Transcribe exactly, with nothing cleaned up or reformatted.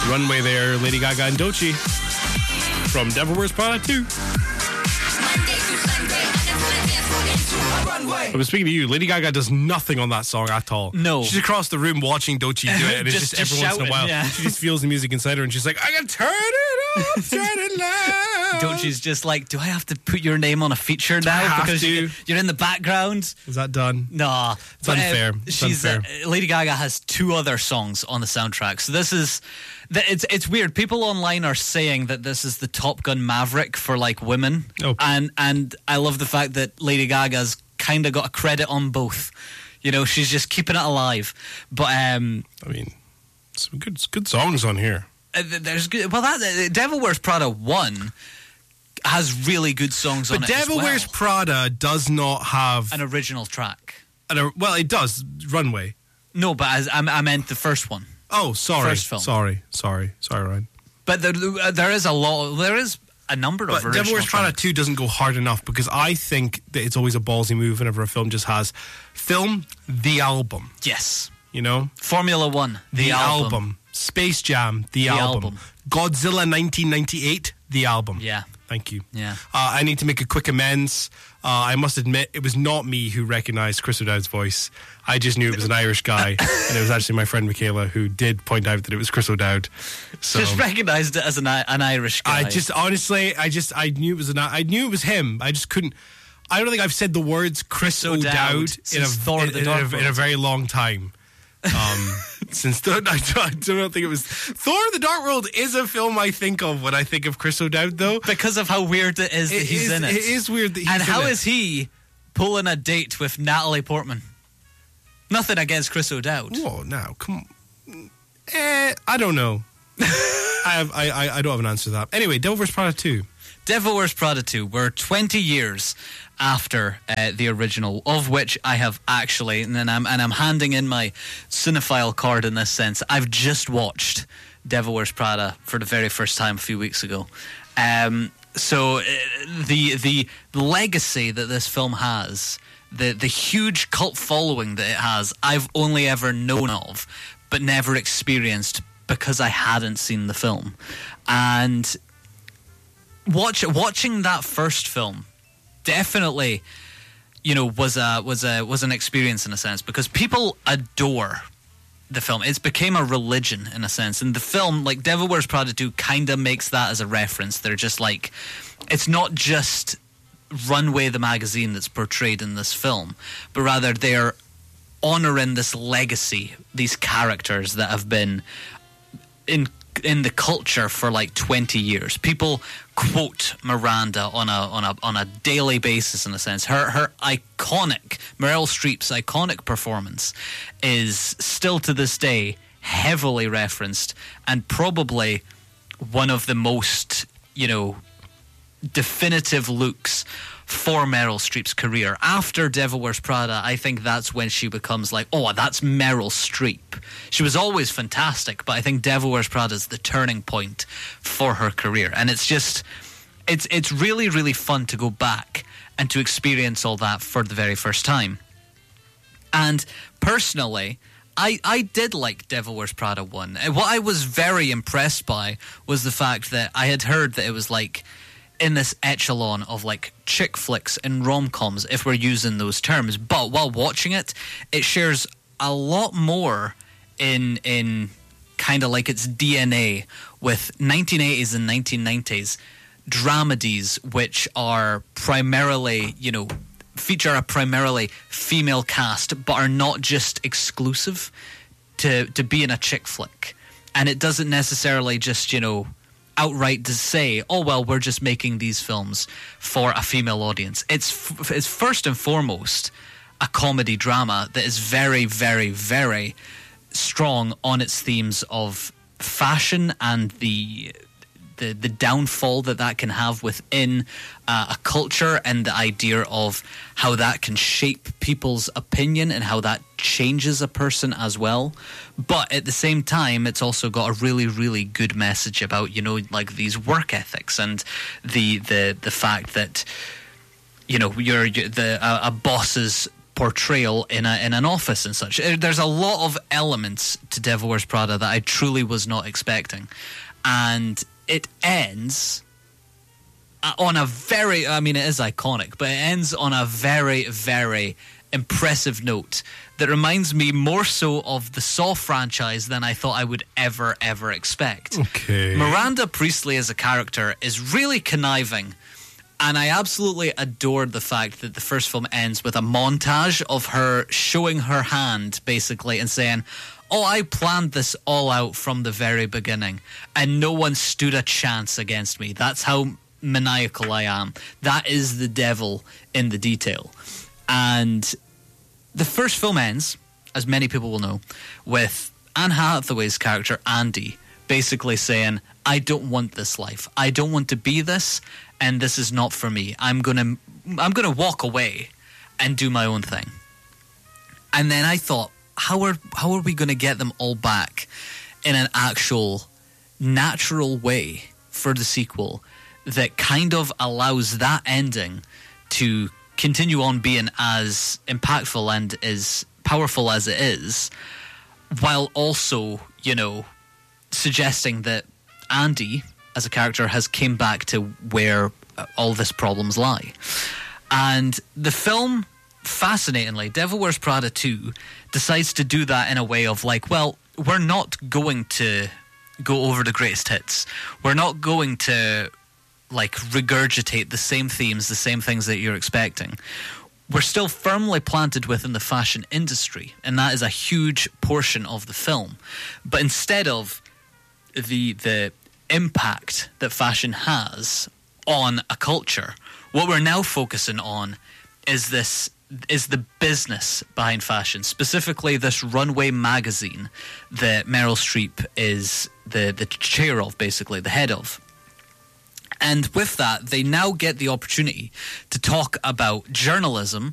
Runway there, Lady Gaga and Doechii from Devil Wears Prada two. I was speaking to you. Lady Gaga does nothing on that song at all. No. She's across the room watching Doechii do it, and it's Just- just, just every once in a shouting, while, yeah. she just feels the music inside her, and she's like, I can turn it up, turn it loud. Doechii's just like, do I have to put your name on a feature now? I have because to? you- you're in the background? Is that done? Nah. It's unfair. It's she's unfair. Uh, Lady Gaga has two other songs on the soundtrack. So this is... The, it's it's weird. People online are saying that this is the Top Gun Maverick for, like, women. Oh. And, and I love the fact that Lady Gaga's kind of got a credit on both. You know, she's just keeping it alive. But... um I mean, some good good songs on here. Uh, There's good. Well, that uh, Devil Wears Prada one has really good songs on But it. as Devil well. Wears Prada does not have... An original track. An, well, it does. Runway. No, but as, I, I meant the first one. Oh, sorry. First film. Sorry. Sorry. Sorry, Ryan. But there, uh, there is a lot. There is a number of But original Devil Wears Prada tracks. two doesn't go hard enough because I think that it's always a ballsy move whenever a film just has film, the album, Yes. you know? Formula One, the, album. Space Jam, the, The album. album. Godzilla nineteen ninety-eight, the album. Yeah. Thank you. Yeah. Uh, I need to make a quick amends. Uh, I must admit, it was not me who recognized Chris O'Dowd's voice. I just knew it was an Irish guy, and it was actually my friend Michaela who did point out that it was Chris O'Dowd. So Just recognised it as an, an Irish guy. I just honestly, I just I knew it was an, I knew it was him. I just couldn't. I don't think I've said the words Chris O'Dowd O'Dowd in a, since Thor in, the in, Dark a, in a World. very long time. Um, since the, I, don't, I don't think it was Thor: The Dark World is a film I think of when I think of Chris O'Dowd, though. because of how weird it is that It he's is- in it. It is weird that he's and in how it. is he pulling a date with Natalie Portman? Nothing against Chris O'Dowd. Whoa, now come on. Eh, I don't know. I have I, I I don't have an answer to that. Anyway, Devil Wears Prada two. Devil Wears Prada two. We're twenty years after uh, the original, of which I have actually, and then I'm and I'm handing in my cinephile card in this sense. I've just watched Devil Wears Prada for the very first time a few weeks ago. Um, so uh, the the legacy that this film has, the the huge cult following that it has, I've only ever known of, but never experienced because I hadn't seen the film, and. Watch, watching that first film definitely, you know, was a was a was an experience in a sense, because people adore the film. It's became a religion in a sense, and the film, like Devil Wears Prada two, kind of makes that as a reference. They're just like, it's not just Runway the magazine that's portrayed in this film, but rather they're honoring this legacy, these characters that have been in in the culture for like twenty years. People quote Miranda on a on a on a daily basis in a sense. Her her iconic Meryl Streep's iconic performance is still to this day heavily referenced, and probably one of the most, you know, definitive looks for Meryl Streep's career. After Devil Wears Prada, I think that's when she becomes like, oh, that's Meryl Streep. She was always fantastic, but I think Devil Wears Prada is the turning point for her career. And it's just, it's it's really, really fun to go back and to experience all that for the very first time. And personally, I, I did like Devil Wears Prada one. And what I was very impressed by was the fact that I had heard that it was like in this echelon of like chick flicks and rom-coms, if we're using those terms. But while watching it, it shares a lot more in in kind of like its D N A with nineteen eighties and nineteen nineties dramedies, which are primarily, you know, feature a primarily female cast, but are not just exclusive to to being a chick flick. And it doesn't necessarily just, you know, outright to say, oh, well, we're just making these films for a female audience. It's f- it's first and foremost a comedy drama that is very, very, very strong on its themes of fashion and the the, the downfall that that can have within uh, a culture, and the idea of how that can shape people's opinion and how that changes a person as well. But at the same time, it's also got a really, really good message about, you know, like these work ethics and the the the fact that, you know, you're, you're the a, a boss's portrayal in a in an office and such. There's a lot of elements to Devil Wears Prada that I truly was not expecting, and it ends on a very, I mean, it is iconic, but it ends on a very, very impressive note that reminds me more so of the Saw franchise than I thought I would ever, ever expect. Okay. Miranda Priestley as a character is really conniving, and I absolutely adored the fact that the first film ends with a montage of her showing her hand, basically, and saying, oh, I planned this all out from the very beginning, and no one stood a chance against me. That's how maniacal I am. That is the devil in the detail. And the first film ends, as many people will know, with Anne Hathaway's character, Andy, basically saying, I don't want this life. I don't want to be this, and this is not for me. I'm gonna I'm gonna walk away and do my own thing. And then I thought, how are how are we gonna get them all back in an actual natural way for the sequel that kind of allows that ending to continue on being as impactful and as powerful as it is, while also, you know, suggesting that Andy as a character has came back to where all this problems lie. And the film, fascinatingly, Devil Wears Prada two decides to do that in a way of like, well, we're not going to go over the greatest hits. We're not going to like regurgitate the same themes, the same things that you're expecting. We're still firmly planted within the fashion industry, and that is a huge portion of the film. But instead of the the impact that fashion has on a culture, what we're now focusing on is this is the business behind fashion, specifically this runway magazine that Meryl Streep is the the chair of, basically the head of. And with that, they now get the opportunity to talk about journalism